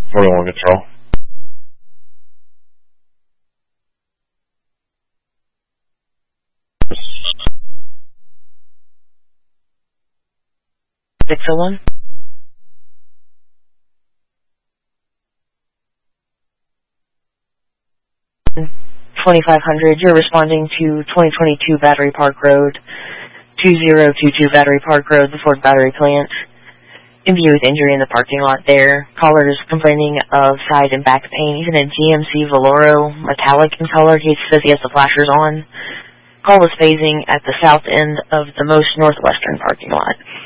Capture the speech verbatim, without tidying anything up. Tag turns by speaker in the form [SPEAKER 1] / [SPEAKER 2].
[SPEAKER 1] forty-one control.
[SPEAKER 2] six oh one. twenty-five hundred, you're responding to twenty twenty-two Battery Park Road, two zero two two Battery Park Road, the Ford Battery Plant. In view with injury in the parking lot there. Caller is complaining of side and back pain. He's in a G M C Valero, metallic in color. He says he has the flashers on. Call is phasing at the south end of the most northwestern parking lot.